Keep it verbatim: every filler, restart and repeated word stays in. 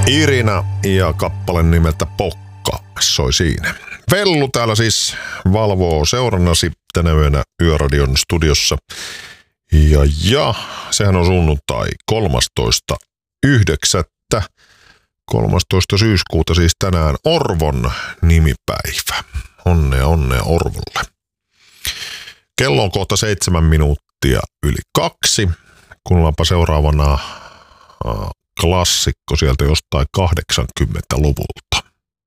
Irina ja kappale nimeltä Pokka soi siinä. Vellu täällä siis valvoo seurannasi tänä yönä Yöradion studiossa. Ja, ja sehän on sunnuntai kolmastoista yhdeksättä kolmastoista syyskuuta siis tänään Orvon nimipäivä. Onnea, onnea Orvolle. Kello on kohta seitsemän minuuttia yli kaksi. Kuunnellaanpa seuraavana äh, klassikko sieltä jostain kahdeksankymmentäluvulta.